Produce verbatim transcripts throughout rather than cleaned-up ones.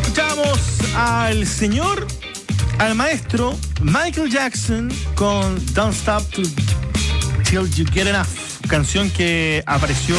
Escuchamos al señor, al maestro Michael Jackson con Don't Stop to, Till You Get Enough, canción que apareció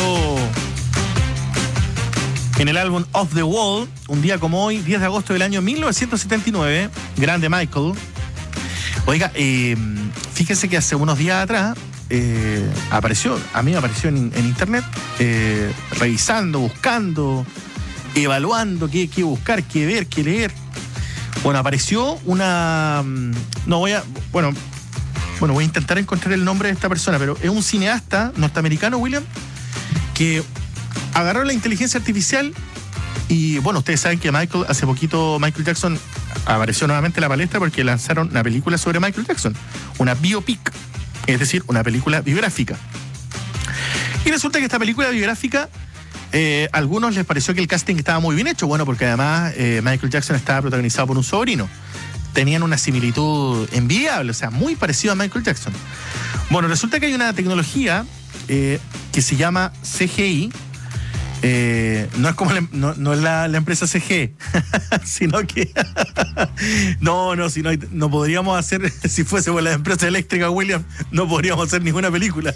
en el álbum Off the Wall, un día como hoy, diez de agosto del año mil novecientos setenta y nueve. Grande Michael. Oiga, eh, fíjese que hace unos días atrás eh, apareció, a mí me apareció en, en internet, eh, revisando, buscando, evaluando qué, qué buscar, qué ver, qué leer. Bueno, apareció una... No voy a... Bueno, bueno, voy a intentar encontrar el nombre de esta persona, pero es un cineasta norteamericano, William, que agarró la inteligencia artificial y, bueno, ustedes saben que Michael, hace poquito Michael Jackson apareció nuevamente en la palestra porque lanzaron una película sobre Michael Jackson, una biopic, es decir, una película biográfica. Y resulta que esta película biográfica, eh, a algunos les pareció que el casting estaba muy bien hecho, bueno, porque además eh, Michael Jackson estaba protagonizado por un sobrino. Tenían una similitud envidiable, o sea, muy parecido a Michael Jackson. Bueno, resulta que hay una tecnología eh, que se llama C G I. Eh, no es como la, no, no es la, la empresa C G, sino que no, no, si no, no podríamos hacer, si fuese por la empresa eléctrica, William, no podríamos hacer ninguna película.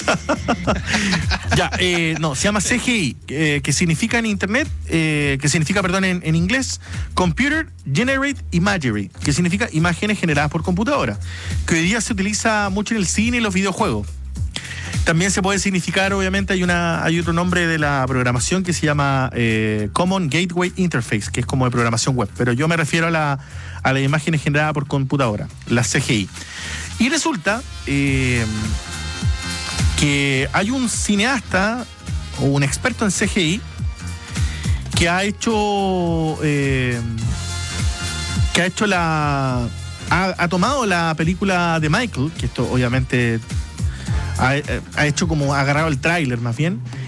Ya, eh, no, se llama C G I, eh, que significa en internet, eh, que significa, perdón, en, en inglés, Computer Generate Imagery, que significa imágenes generadas por computadora, que hoy día se utiliza mucho en el cine y los videojuegos. También se puede significar, obviamente, hay una hay otro nombre de la programación que se llama eh, Common Gateway Interface, que es como de programación web, pero yo me refiero a la a las imágenes generadas por computadora, la C G I. Y resulta eh, que hay un cineasta o un experto en C G I que ha hecho eh, que ha hecho la ha, ha tomado la película de Michael, que esto obviamente Ha, ha hecho como, ha agarrado el tráiler más bien,